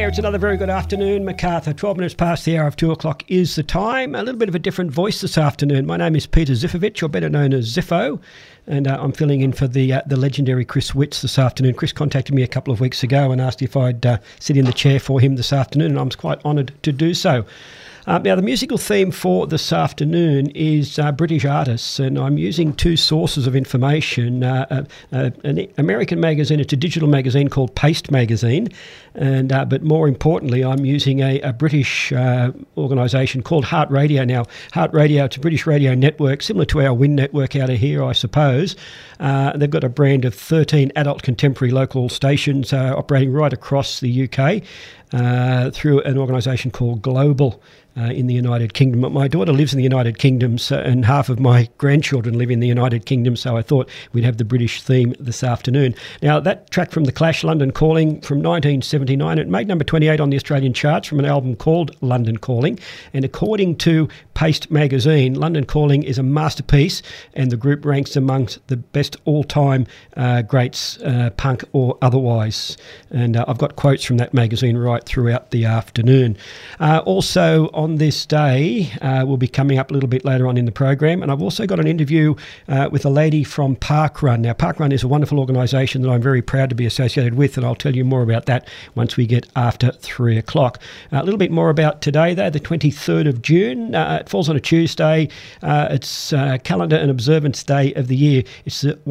It's another very good afternoon, Macarthur. 12 minutes past the hour of 2 o'clock is the time. A little bit of a different voice this afternoon. My name is Peter Zifovich, or better known as Ziffo, and I'm filling in for the legendary Chris Witts this afternoon. Chris contacted me a couple of weeks ago and asked if I'd sit in the chair for him this afternoon, and I was quite honoured to do so. Now, the musical theme for this afternoon is British artists, and I'm using two sources of information. An American magazine, it's a digital magazine called Paste Magazine, and but more importantly, I'm using a British organisation called Heart Radio. Now, Heart Radio, it's a British radio network, similar to our WIN network out of here, I suppose. They've got a brand of 13 adult contemporary local stations operating right across the UK through an organisation called Global. In the United Kingdom. My daughter lives in the United Kingdom, and half of my grandchildren live in the United Kingdom, so I thought we'd have the British theme this afternoon. Now, that track from The Clash, London Calling, from 1979, it made number 28 on the Australian charts from an album called London Calling, and according to Paste Magazine, London Calling is a masterpiece, and the group ranks amongst the best all-time greats, punk or otherwise. And I've got quotes from that magazine right throughout the afternoon. Also, on this day, will be coming up a little bit later on in the program, and I've also got an interview with a lady from Parkrun. Now, Parkrun is a wonderful organisation that I'm very proud to be associated with, and I'll tell you more about that once we get after 3 o'clock. A little bit more about today, though, the 23rd of June. It falls on a Tuesday. It's calendar and observance day of the year. It's the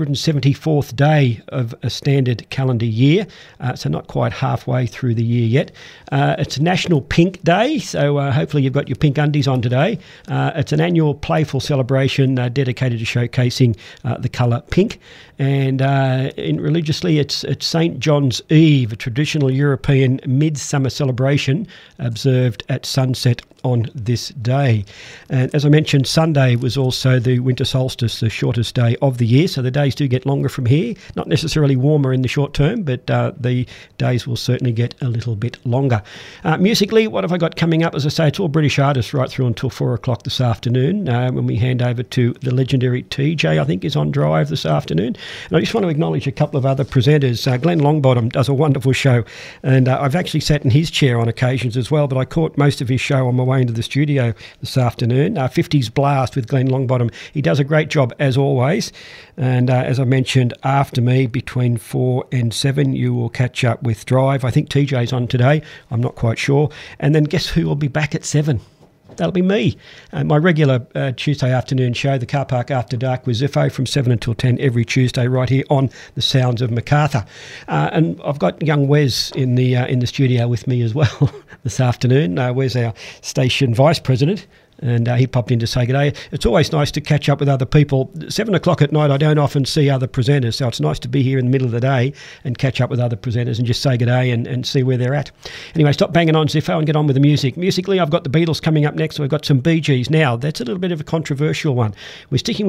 174th day of a standard calendar year, so not quite halfway through the year yet. It's National Pink Day, so hopefully you've got your pink undies on today. It's an annual playful celebration dedicated to showcasing the colour pink. And religiously, it's St. John's Eve, a traditional European midsummer celebration observed at sunset on this day. And as I mentioned, Sunday was also the winter solstice, the shortest day of the year, so the days do get longer from here. Not necessarily warmer in the short term, but the days will certainly get a little bit longer. Musically, what have I got coming up? As I say, it's all British artists right through until 4 o'clock this afternoon, when we hand over to the legendary TJ, I think, is on drive this afternoon. And I just want to acknowledge a couple of other presenters. Glenn Longbottom does a wonderful show, and I've actually sat in his chair on occasions as well, but I caught most of his show on my way into the studio this afternoon. 50s Blast with Glenn Longbottom. He does a great job as always, and as I mentioned, after me between 4 and 7 you will catch up with Drive. I think TJ's on today, I'm not quite sure. And then guess who will be back at 7? That'll be me. My regular Tuesday afternoon show, The Car Park After Dark with Ziffo, from 7 until 10 every Tuesday right here on the Sounds of Macarthur. And I've got young Wes in the studio with me as well this afternoon. Wes, our station vice president, and he popped in to say good day. It's always nice to catch up with other people. 7 o'clock at night, I don't often see other presenters, so it's nice to be here in the middle of the day and catch up with other presenters and just say good day and see where they're at. Anyway, stop banging on, Ziffo, and get on with the music. Musically, I've got the Beatles coming up next. We've got some Bee Gees. Now, that's a little bit of a controversial one. We're sticking